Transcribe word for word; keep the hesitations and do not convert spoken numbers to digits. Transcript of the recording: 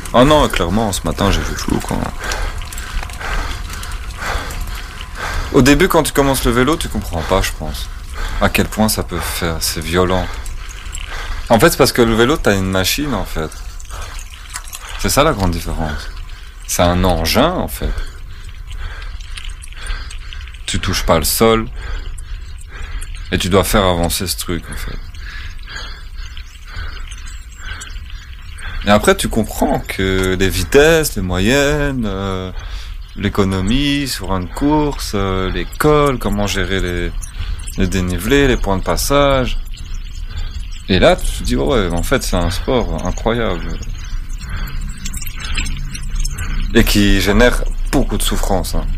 Ah non, clairement, ce matin j'ai vu flou quoi. Au début, quand tu commences le vélo, tu comprends pas, je pense. À quel point ça peut faire, c'est violent. En fait, c'est parce que le vélo, t'as une machine, en fait. C'est ça la grande différence. C'est un engin, en fait. Tu touches pas le sol. Et tu dois faire avancer ce truc, en fait. Et après, tu comprends que les vitesses, les moyennes, euh, l'économie sur une course, euh, les cols, comment gérer les, les dénivelés, les points de passage. Et là, tu te dis, ouais, en fait, c'est un sport incroyable. Et qui génère beaucoup de souffrance. Hein.